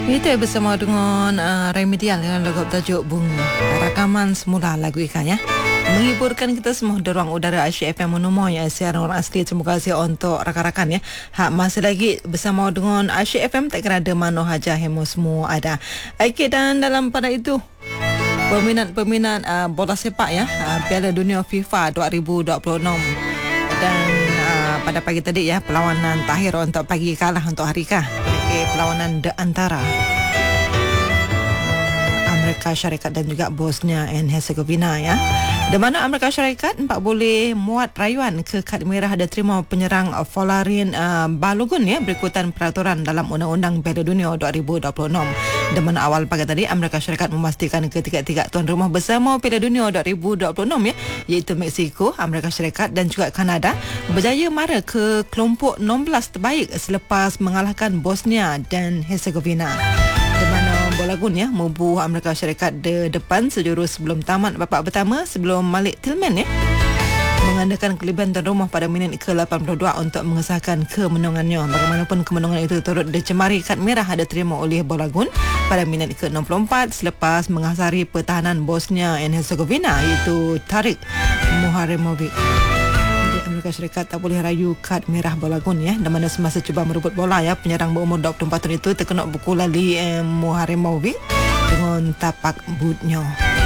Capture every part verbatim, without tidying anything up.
Kita bersama dengan uh, Remedial dengan lagu tajuk Bunga. Rakaman semula lagu ikan ya. Menghiburkan kita semua di ruang udara Asyik F M Menemoy ya, siaran orang asli. Terima kasih untuk rakan-rakan ya. Hak masih lagi bersama dengan Asyik F M, tak kira ada mana haja hemo semua ada. Okey, dan dalam pada itu peminat-peminat uh, bola sepak ya, uh, Piala Dunia FIFA dua ribu dua puluh enam, dan uh, pada pagi tadi ya, perlawanan terakhir untuk pagi kalah untuk hari kah. Okay, perlawanan de antara Amerika Syarikat dan juga Bosnia and Herzegovina ya. Di mana Amerika Syarikat empat boleh muat rayuan ke kad merah ada terima penyerang Folarin uh, Balogun ya, berikutan peraturan dalam Undang-Undang Piala Dunia dua ribu dua puluh enam. Di mana awal pagi tadi Amerika Syarikat memastikan ketiga-tiga tuan rumah bersama Piala Dunia dua ribu dua puluh enam ya, iaitu Mexico, Amerika Syarikat dan juga Kanada, berjaya mara ke kelompok enam belas terbaik selepas mengalahkan Bosnia dan Herzegovina. Di mana Balogun ya membubuh Amerika Syarikat de depan sejurus sebelum tamat babak pertama, sebelum Malik Tillman ya mengandalkan kelebihan tuan rumah pada minit ke lapan puluh dua untuk mengesahkan kemenangannya. Bagaimanapun kemenangan itu turut dicemari kad merah ada terima oleh Balogun pada minit ke enam puluh empat selepas menghasari pertahanan Bosnia and Herzegovina iaitu Tarik Muharremovic. Amerika Syarikat tak boleh rayu kad merah Balogun ya, di mana semasa cuba merebut bola ya, penyerang berumur dua puluh empat tahun itu terkena pukulan Li eh, Muharremovic dengan tapak bootnya.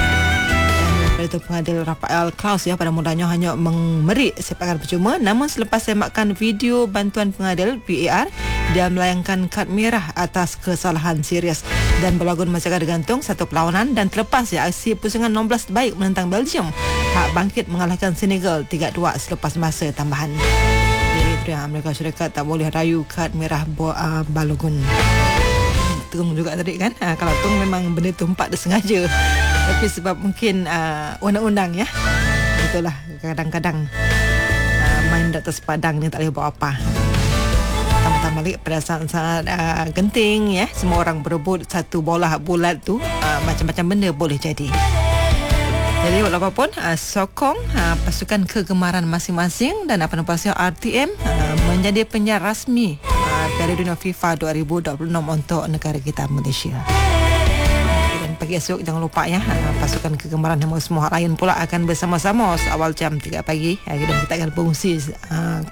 Dan itu pengadil Rafael Klaus ya, pada mulanya hanya memberi sepakan percuma, namun selepas semakan video bantuan pengadil V A R, dia melayangkan kad merah atas kesalahan serius. Dan Balogun masih akan digantung satu perlawanan dan terlepas ya aksi pusingan enam belas terbaik menentang Belgium, hak bangkit mengalahkan Senegal tiga dua selepas masa tambahan. Jadi itu ya, Amerika Syarikat tak boleh rayu kad merah bo, uh, Balogun. Tung juga tadi kan, uh, kalau Tung memang benda tu empat dia sengaja, tapi sebab mungkin uh, undang-undang ya, itulah kadang-kadang uh, main di atas padang ni tak boleh buat apa. Tambah-tambah balik pada saat-saat uh, genting ya, semua orang berebut satu bola bulat tu, uh, macam-macam benda boleh jadi. Jadi walaupun uh, sokong uh, pasukan kegemaran masing-masing dan apa namanya R T M uh, menjadi penyiar rasmi uh, Piala Dunia FIFA dua ribu dua puluh enam untuk negara kita Malaysia. Dan pagi esok jangan lupa ya, uh, pasukan kegemaran semua lain pula akan bersama-sama awal jam tiga pagi. Uh, dan kita akan berfungsi uh,